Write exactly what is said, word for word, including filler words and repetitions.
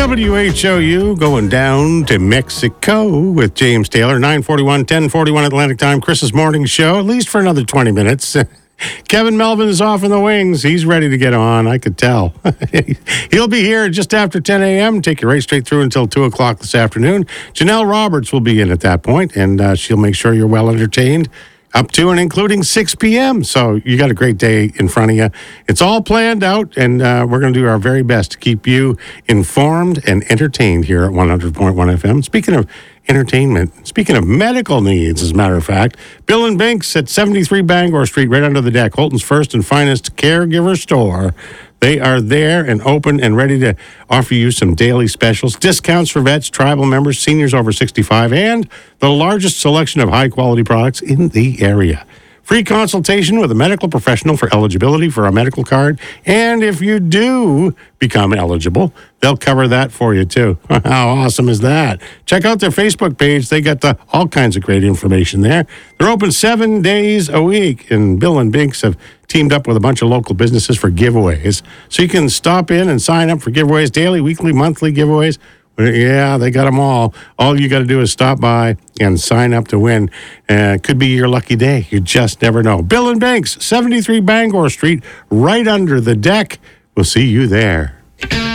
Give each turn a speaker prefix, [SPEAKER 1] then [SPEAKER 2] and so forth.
[SPEAKER 1] W H O U going down to Mexico with James Taylor, nine forty-one, ten forty-one Atlantic Time, Chris's morning show, at least for another twenty minutes. Kevin Melvin is off in the wings. He's ready to get on, I could tell. He'll be here just after ten a.m., take you right straight through until two o'clock this afternoon. Janelle Roberts will be in at that point, and uh, she'll make sure you're well entertained up to and including six p.m. So you got a great day in front of you. It's all planned out, and uh, we're going to do our very best to keep you informed and entertained here at one hundred point one F M. Speaking of entertainment, speaking of medical needs, as a matter of fact, Bill and Binks at seventy-three Bangor Street, right under the deck, Holton's first and finest caregiver store. They are there and open and ready to offer you some daily specials, discounts for vets, tribal members, seniors over sixty-five, and the largest selection of high-quality products in the area. Free consultation with a medical professional for eligibility for a medical card. And if you do become eligible, they'll cover that for you, too. How awesome is that? Check out their Facebook page. They got the, all kinds of great information there. They're open seven days a week, and Bill and Binks have teamed up with a bunch of local businesses for giveaways. So you can stop in and sign up for giveaways, daily, weekly, monthly giveaways. Yeah, they got them all. All you got to do is stop by and sign up to win. Uh, could be your lucky day. You just never know. Bill and Banks, seventy-three Bangor Street, right under the deck. We'll see you there.